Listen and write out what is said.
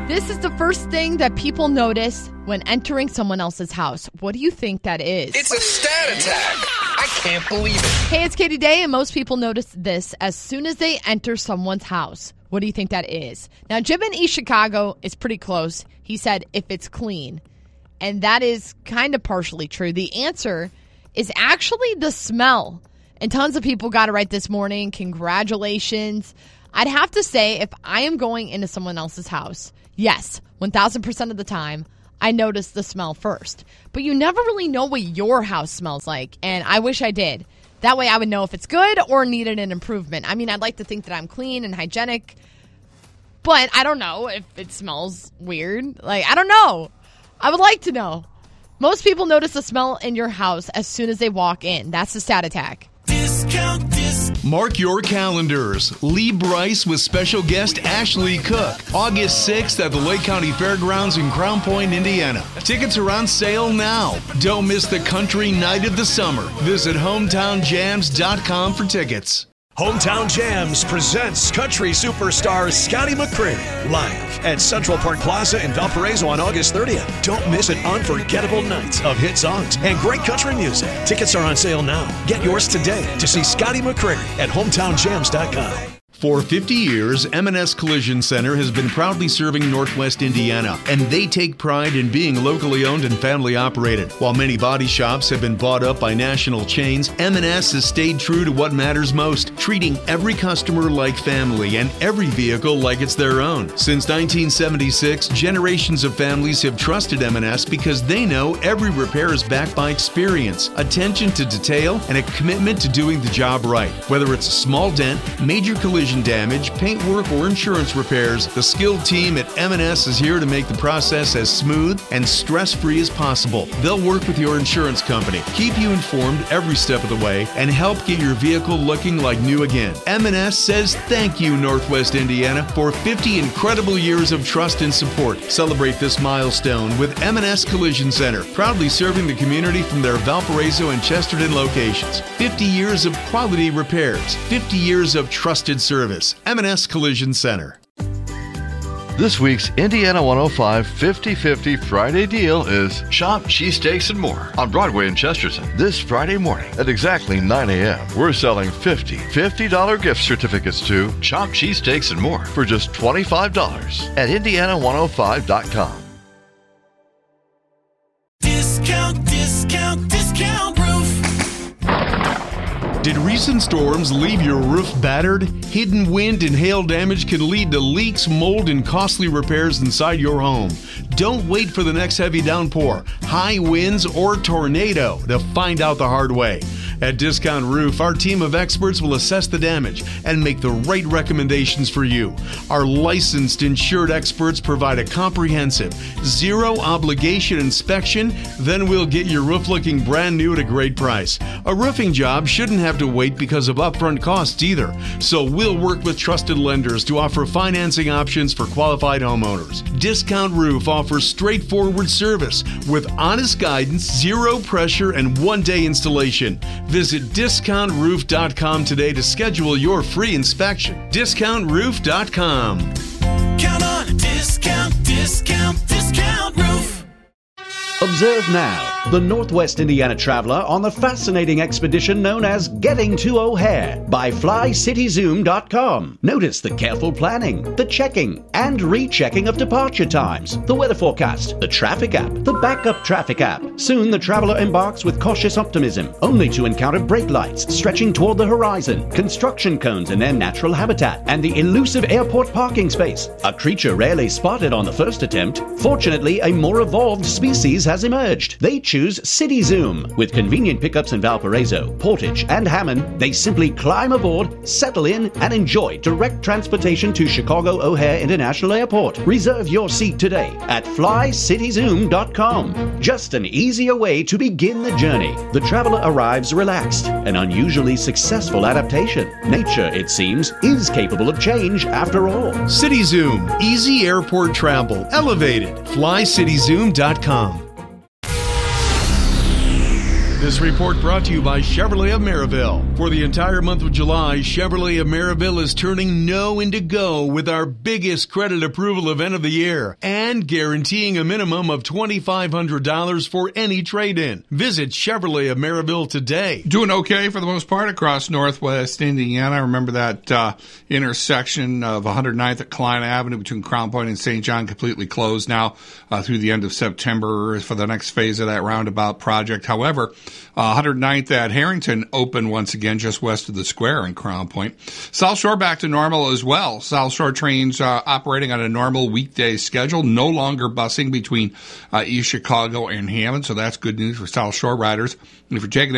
This is the first thing that people notice when entering someone else's house. What do you think that is? It's a stat attack. I can't believe it. Hey, it's Katie Day, and most people notice this as soon as they enter someone's house. What do you think that is? Now, Jim in East Chicago is pretty close. He said, if it's clean. And that is kind of partially true. The answer is actually the smell. And tons of people got it right this morning. Congratulations. I'd have to say, if I am going into someone else's house, yes, 1,000% of the time, I notice the smell first. But you never really know what your house smells like, and I wish I did. That way I would know if it's good or needed an improvement. I mean, I'd like to think that I'm clean and hygienic, but I don't know if it smells weird. I don't know. I would like to know. Most people notice the smell in your house as soon as they walk in. That's the stat attack. Mark your calendars. Lee Bryce with special guest Ashley Cook. August 6th at the Lake County Fairgrounds in Crown Point, Indiana. Tickets are on sale now. Don't miss the country night of the summer. Visit hometownjams.com for tickets. Hometown Jams presents country superstar Scotty McCreery live at Central Park Plaza in Valparaiso on August 30th. Don't miss an unforgettable night of hit songs and great country music. Tickets are on sale now. Get yours today to see Scotty McCreery at hometownjams.com. For 50 years, M&S Collision Center has been proudly serving Northwest Indiana, and they take pride in being locally owned and family operated. While many body shops have been bought up by national chains, M&S has stayed true to what matters most, treating every customer like family and every vehicle like it's their own. Since 1976, generations of families have trusted M&S because they know every repair is backed by experience, attention to detail, and a commitment to doing the job right. Whether it's a small dent, major collision damage, paint work, or insurance repairs, the skilled team at M&S is here to make the process as smooth and stress-free as possible. They'll work with your insurance company, keep you informed every step of the way, and help get your vehicle looking like new again. M&S says thank you, Northwest Indiana, for 50 incredible years of trust and support. Celebrate this milestone with M&S Collision Center, proudly serving the community from their Valparaiso and Chesterton locations. 50 years of quality repairs, 50 years of trusted service. M&S Collision Center. This week's Indiana 105 50-50 Friday deal is Shop Cheesesteaks and More on Broadway in Chesterton. This Friday morning at exactly 9 a.m., we're selling $50 gift certificates to Shop Cheesesteaks and More for just $25 at Indiana105.com. Discount Roof. Did recent storms leave your roof battered? Hidden wind and hail damage can lead to leaks, mold, and costly repairs inside your home. Don't wait for the next heavy downpour, high winds, or tornado to find out the hard way. At Discount Roof, our team of experts will assess the damage and make the right recommendations for you. Our licensed insured experts provide a comprehensive, zero-obligation inspection, then we'll get your roof looking brand new at a great price. A roofing job shouldn't have to wait because of upfront costs either, so we'll work with trusted lenders to offer financing options for qualified homeowners. Discount Roof offers straightforward service with honest guidance, zero pressure, and one-day installation. Visit discountroof.com today to schedule your free inspection. Discountroof.com. Count on a discount roof. Observe now the Northwest Indiana traveler on the fascinating expedition known as Getting to O'Hare by FlyCityZoom.com. Notice the careful planning, the checking and rechecking of departure times, the weather forecast, the traffic app, the backup traffic app. Soon the traveler embarks with cautious optimism, only to encounter brake lights stretching toward the horizon, construction cones in their natural habitat, and the elusive airport parking space, a creature rarely spotted on the first attempt. Fortunately, a more evolved species has emerged. They choose CityZoom. With convenient pickups in Valparaiso, Portage, and Hammond, they simply climb aboard, settle in, and enjoy direct transportation to Chicago O'Hare International Airport. Reserve your seat today at FlyCityZoom.com. Just an easier way to begin the journey. The traveler arrives relaxed, an unusually successful adaptation. Nature, it seems, is capable of change after all. CityZoom. Easy airport travel. Elevated. FlyCityZoom.com. This report brought to you by Chevrolet of Maryville. For the entire month of July, Chevrolet of Maryville is turning no into go with our biggest credit approval event of the year and guaranteeing a minimum of $2,500 for any trade-in. Visit Chevrolet of Maryville today. Doing okay for the most part across Northwest Indiana. Remember that intersection of 109th at Klein Avenue between Crown Point and St. John completely closed now through the end of September for the next phase of that roundabout project. However, 109th at Harrington open once again just west of the square in Crown Point. South Shore back to normal as well. South Shore trains operating on a normal weekday schedule, no longer busing between East Chicago and Hammond, so that's good news for South Shore riders. If you're taking